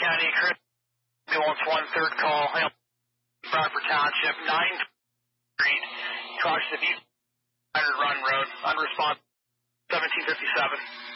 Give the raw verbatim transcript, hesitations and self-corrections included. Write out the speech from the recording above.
County, Chris, ambulance one, third call, Bradford Township, nine Street, crossing the East Run Road, unresponsive, seventeen fifty-seven.